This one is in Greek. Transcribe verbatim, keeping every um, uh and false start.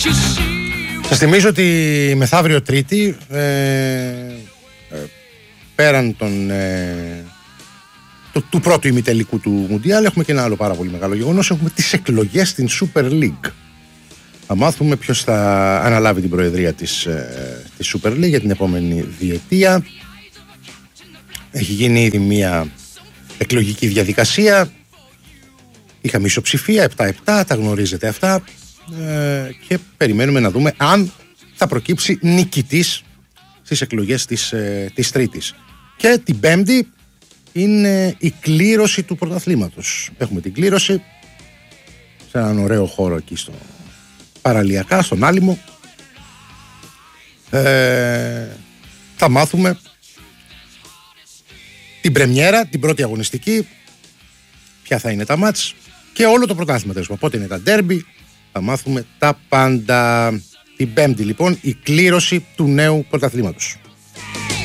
Σας θυμίζω ότι μεθαύριο Τρίτη ε, ε, πέραν των, ε, το, του πρώτου ημιτελικού του Μουντιάλ έχουμε και ένα άλλο πάρα πολύ μεγάλο γεγονός. Έχουμε τις εκλογές στην Super League. Θα μάθουμε ποιος θα αναλάβει την προεδρία της, ε, της Super League για την επόμενη διετία. Έχει γίνει ήδη μια εκλογική διαδικασία. Είχαμε ισοψηφία επτά επτά, τα γνωρίζετε αυτά. Ε, και περιμένουμε να δούμε αν θα προκύψει νικητής στις εκλογές της, ε, της Τρίτης. Και την Πέμπτη είναι η κλήρωση του πρωταθλήματος. Έχουμε την κλήρωση σε έναν ωραίο χώρο εκεί στο παραλιακά, στον Άλυμο. Ε, θα μάθουμε την πρεμιέρα, την πρώτη αγωνιστική, ποια θα είναι τα μάτς και όλο το πρωτάθλημα. Πότε είναι τα ντέρμπι, θα μάθουμε τα πάντα. Την Πέμπτη λοιπόν η κλήρωση του νέου πρωταθλήματος.